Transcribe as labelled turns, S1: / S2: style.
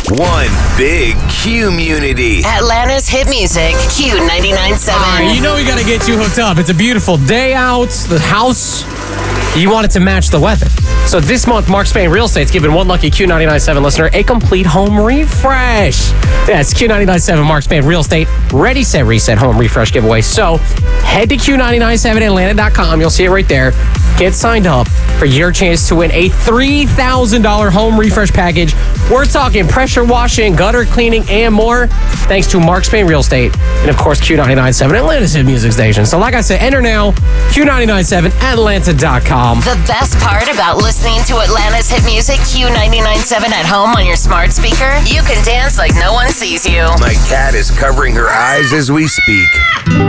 S1: One big community.
S2: Atlanta's hit music, Q99.7.
S3: You know we got to get you hooked up. It's a beautiful day out. The house, you want it to match the weather. So this month, Mark Spain Real Estate's giving one lucky Q99.7 listener a complete home refresh. Yeah, it's Q99.7 Mark Spain Real Estate Ready, Set, Reset home refresh giveaway. So head to Q997Atlanta.com. You'll see it right there. Get signed up for your chance to win a $3,000 home refresh package. We're talking pressure washing, gutter cleaning, and more. Thanks to Mark Spain Real Estate and, of course, Q99.7 Atlanta's hit music station. So like I said, enter now, Q997Atlanta.com.
S2: The best part about listening to Atlanta's hit music, Q99.7 at home on your smart speaker, you can dance like no one sees you.
S1: My cat is covering her eyes as we speak.